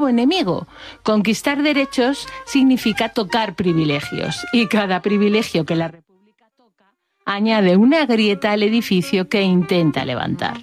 enemigo. Conquistar derechos significa tocar privilegios, y cada privilegio que la República toca añade una grieta al edificio que intenta levantar.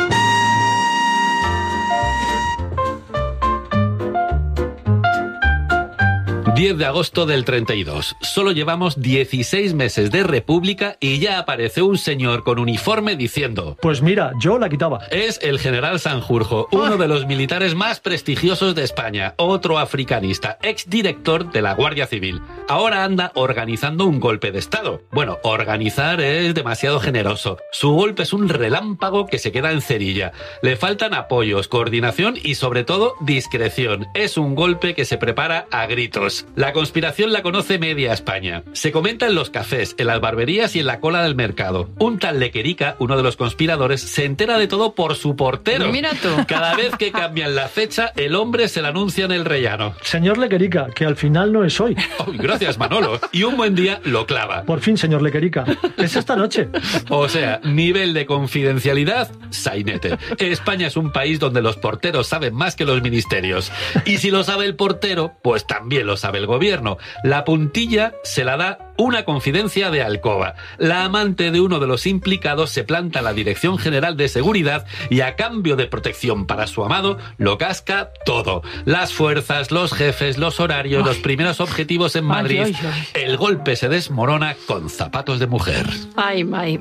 ...10 de agosto del 32. Solo llevamos 16 meses de república y ya aparece un señor con uniforme diciendo... Pues mira, yo la quitaba. Es el general Sanjurjo, uno de los militares más prestigiosos de España, otro africanista, exdirector de la Guardia Civil. Ahora anda organizando un golpe de Estado. Bueno, organizar es demasiado generoso. Su golpe es un relámpago que se queda en cerilla. Le faltan apoyos, coordinación y sobre todo discreción. Es un golpe que se prepara a gritos. La conspiración la conoce media España. Se comenta en los cafés, en las barberías y en la cola del mercado. Un tal Lequerica, uno de los conspiradores, se entera de todo por su portero. Mira tú. Cada vez que cambian la fecha, el hombre se la anuncia en el rellano. Señor Lequerica, que al final no es hoy. Oh, gracias, Manolo. Y un buen día lo clava. Por fin, señor Lequerica. Es esta noche. O sea, nivel de confidencialidad, sainete. España es un país donde los porteros saben más que los ministerios. Y si lo sabe el portero, pues también lo sabe el gobierno. La puntilla se la da una confidencia de alcoba. La amante de uno de los implicados se planta a la Dirección General de Seguridad y a cambio de protección para su amado, lo casca todo. Las fuerzas, los jefes, los horarios, los primeros objetivos en Madrid. El golpe se desmorona con zapatos de mujer. Ay, May.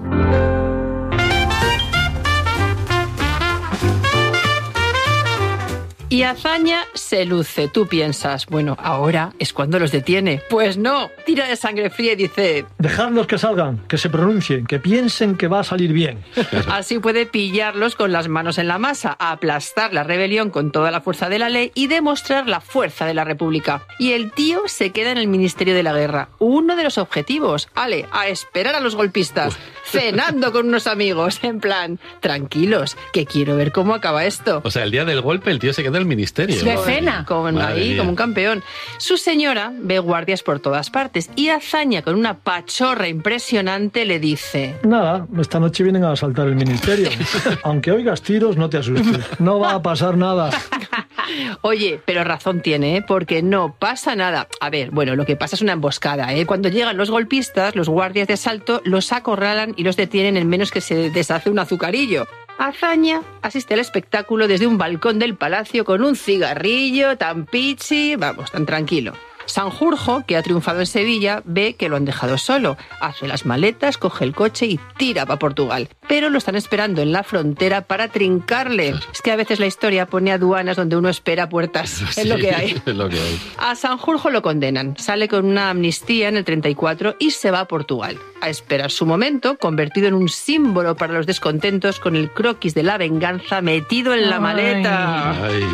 Y Azaña se luce. Tú piensas, bueno, ahora es cuando los detiene. Pues no, tira de sangre fría y dice... Dejadlos que salgan, que se pronuncien, que piensen que va a salir bien. Así puede pillarlos con las manos en la masa, aplastar la rebelión con toda la fuerza de la ley y demostrar la fuerza de la República. Y el tío se queda en el Ministerio de la Guerra. Uno de los objetivos. Ale, a esperar a los golpistas. Cenando con unos amigos, en plan, tranquilos, que quiero ver cómo acaba esto. O sea, el día del golpe el tío se queda en el ministerio. De cena. Como un campeón. Su señora ve guardias por todas partes y Azaña, con una pachorra impresionante, le dice... Nada, esta noche vienen a asaltar el ministerio. Aunque oigas tiros, no te asustes. No va a pasar nada. Oye, pero razón tiene, ¿eh? Porque no pasa nada. A ver, bueno, lo que pasa es una emboscada, ¿eh? Cuando llegan los golpistas, los guardias de asalto los acorralan y los detienen en menos que se deshace un azucarillo. Azaña asiste al espectáculo desde un balcón del palacio con un cigarrillo, tan pichi, vamos, tan tranquilo. Sanjurjo, que ha triunfado en Sevilla, ve que lo han dejado solo. Hace las maletas, coge el coche y tira para Portugal. Pero lo están esperando en la frontera para trincarle. Es que a veces la historia pone aduanas donde uno espera puertas. Sí, es lo que hay. Es lo que hay. A Sanjurjo lo condenan. Sale con una amnistía en el 34 y se va a Portugal. A esperar su momento, convertido en un símbolo para los descontentos con el croquis de la venganza metido en la maleta. Ay.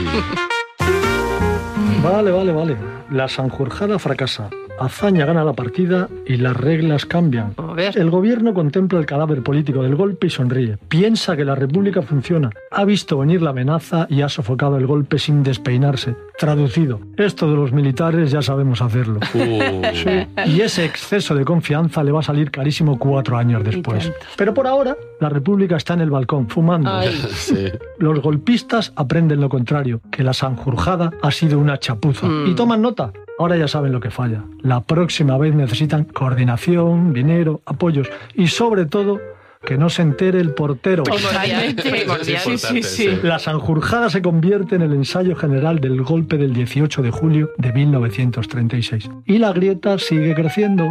Vale. La sanjurjada fracasa. Azaña gana la partida y las reglas cambian. El gobierno contempla el cadáver político del golpe y sonríe. Piensa que la república funciona. Ha visto venir la amenaza y ha sofocado el golpe sin despeinarse. Traducido, esto de los militares ya sabemos hacerlo. Sí. Y ese exceso de confianza le va a salir carísimo 4 años después. Pero por ahora, la república está en el balcón, fumando. Sí. Los golpistas aprenden lo contrario, que la sanjurjada ha sido una chapuza. Y toman nota. Ahora ya saben lo que falla. La próxima vez necesitan coordinación, dinero, apoyos y sobre todo que no se entere el portero. Sí. La sanjurjada se convierte en el ensayo general del golpe del 18 de julio de 1936. Y la grieta sigue creciendo.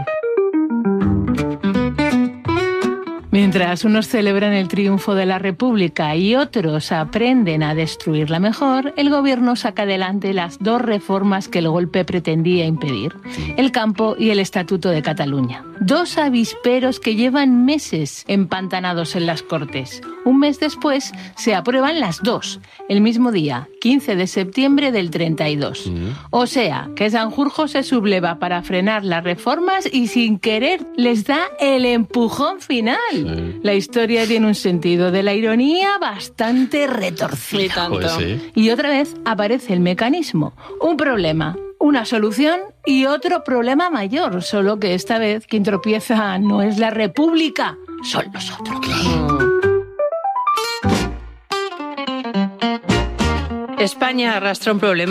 Mientras unos celebran el triunfo de la República y otros aprenden a destruirla mejor, el gobierno saca adelante las 2 reformas que el golpe pretendía impedir: el campo y el Estatuto de Cataluña. 2 avisperos que llevan meses empantanados en las Cortes. Un mes después se aprueban las 2, el mismo día, 15 de septiembre del 32. O sea, que Sanjurjo se subleva para frenar las reformas y sin querer les da el empujón final. La historia tiene un sentido de la ironía bastante retorcido. Pues sí. Y otra vez aparece el mecanismo. Un problema, una solución y otro problema mayor. Solo que esta vez quien tropieza no es la República, son nosotros. Claro. España arrastra un problema